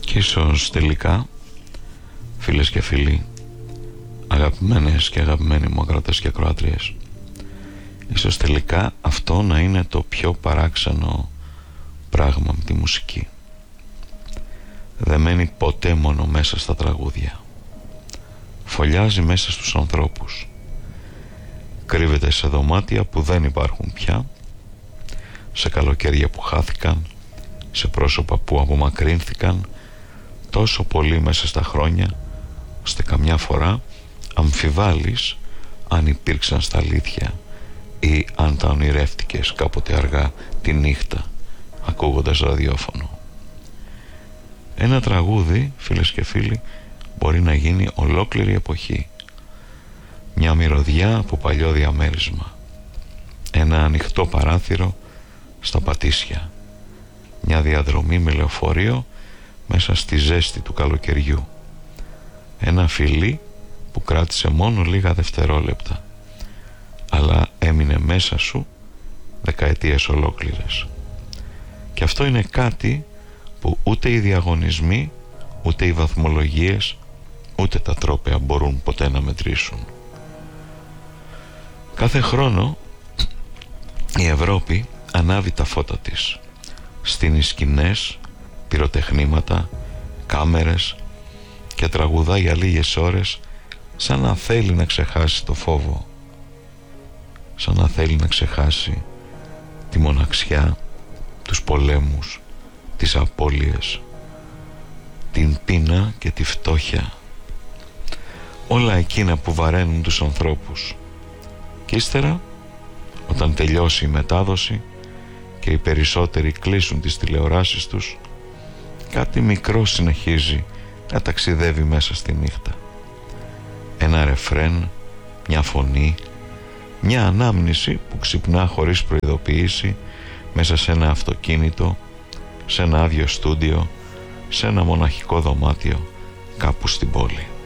Και ίσως τελικά, φίλες και φίλοι, αγαπημένες και αγαπημένοι μου ακροατές και ακροάτριες, ίσως τελικά αυτό να είναι το πιο παράξενο πράγμα με τη μουσική. Δεν μένει ποτέ μόνο μέσα στα τραγούδια. Φωλιάζει μέσα στους ανθρώπους. Κρύβεται σε δωμάτια που δεν υπάρχουν πια, σε καλοκαίρια που χάθηκαν, σε πρόσωπα που απομακρύνθηκαν τόσο πολύ μέσα στα χρόνια, ώστε καμιά φορά αμφιβάλλεις αν υπήρξαν στα αλήθεια ή αν τα ονειρεύτηκες κάποτε αργά τη νύχτα ακούγοντας ραδιόφωνο. Ένα τραγούδι, φίλες και φίλοι, μπορεί να γίνει ολόκληρη εποχή. Μια μυρωδιά από παλιό διαμέρισμα, ένα ανοιχτό παράθυρο στα Πατήσια, μια διαδρομή με λεωφορείο μέσα στη ζέστη του καλοκαιριού, ένα φιλί που κράτησε μόνο λίγα δευτερόλεπτα, αλλά έμεινε μέσα σου δεκαετίες ολόκληρες. Και αυτό είναι κάτι που ούτε οι διαγωνισμοί, ούτε οι βαθμολογίες, ούτε τα τρόπαια μπορούν ποτέ να μετρήσουν. Κάθε χρόνο η Ευρώπη ανάβει τα φώτα της, στείνει σκηνές, πυροτεχνήματα, κάμερες και τραγουδάει για λίγες ώρες, σαν να θέλει να ξεχάσει το φόβο, σαν να θέλει να ξεχάσει τη μοναξιά, τους πολέμους, τις απώλειες, την πείνα και τη φτώχεια, όλα εκείνα που βαραίνουν τους ανθρώπους. Και ύστερα, όταν τελειώσει η μετάδοση και οι περισσότεροι κλείσουν τις τηλεοράσεις τους, κάτι μικρό συνεχίζει να ταξιδεύει μέσα στη νύχτα. Ένα ρεφρέν, μια φωνή, μια ανάμνηση που ξυπνά χωρίς προειδοποίηση μέσα σε ένα αυτοκίνητο, σε ένα άδειο στούντιο, σε ένα μοναχικό δωμάτιο κάπου στην πόλη.